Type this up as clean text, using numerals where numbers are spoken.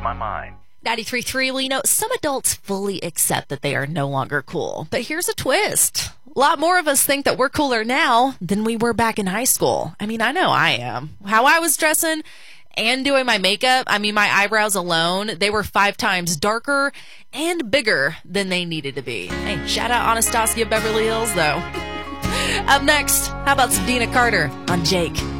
my mind. 93.3, well, some adults fully accept that they are no longer cool. But here's a twist. A lot more of us think that we're cooler now than we were back in high school. I mean, I know I am. How I was dressing and doing my makeup, my eyebrows alone, they were 5 times darker and bigger than they needed to be. Hey, shout out Anastasia Beverly Hills, though. Up next, how about some Dina Carter on Jake?